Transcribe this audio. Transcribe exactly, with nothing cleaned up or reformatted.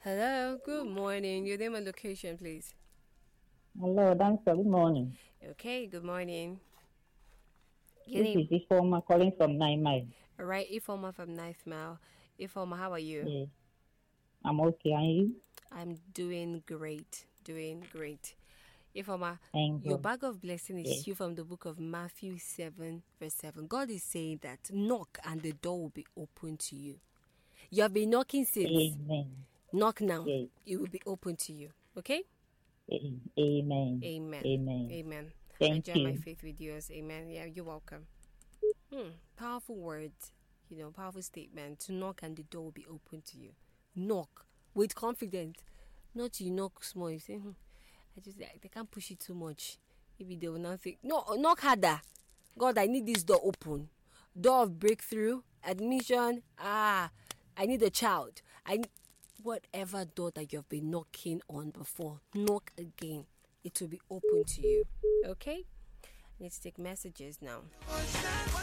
Hello, good morning. Your name and location, please. Hello, thanks for good morning. Okay, good morning. Your This is name. Ifoma calling from Nine Mile. All right, Ifoma from Ninth Mile. Ifoma, how are you? Yeah, I'm okay. And you? I'm doing great. Doing great. Ifoma, Thank your God. bag of blessing Yeah. is you from the book of Matthew seven, verse seven. God is saying that knock and the door will be open to you. You have been knocking since. Amen. Knock now. Yeah. It will be open to you. Okay? A- Amen. Amen. Amen. Amen. I Thank join my you. faith with yours. Amen. Yeah, you're welcome. Hmm. Powerful words, you know, powerful statement. To knock and the door will be open to you. Knock with confidence. Not you knock small. You say, hmm, I just they they can't push it too much. Maybe they will not think. No, knock harder. God, I need this door open. Door of breakthrough, admission. Ah, I need a child. I need whatever door that you've been knocking on before. Knock again. It will be open to you. Okay. Let's take messages now.